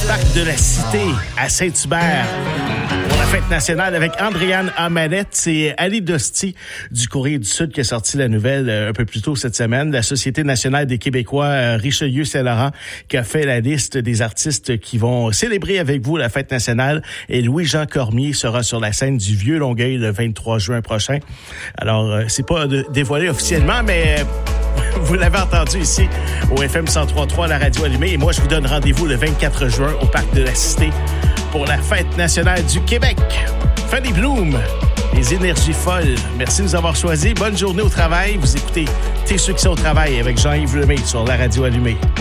parc de la Cité à Saint-Hubert pour la fête nationale avec Andréane Amanette. C'est Ali Dosti du Courrier du Sud qui a sorti la nouvelle un peu plus tôt cette semaine. La Société nationale des Québécois Richelieu-Saint-Laurent qui a fait la liste des artistes qui vont célébrer avec vous la fête nationale. Et Louis-Jean Cormier sera sur la scène du Vieux-Longueuil le 23 juin prochain. Alors, c'est pas dévoilé officiellement, mais vous l'avez entendu ici au FM 103.3 à la radio allumée. Et moi, je vous donne rendez-vous le 24 juin au Parc de la Cité pour la fête nationale du Québec. Fanny Bloom, les énergies folles. Merci de nous avoir choisis. Bonne journée au travail. Vous écoutez Tes succès au travail avec Jean-Yves Lemay sur la radio allumée.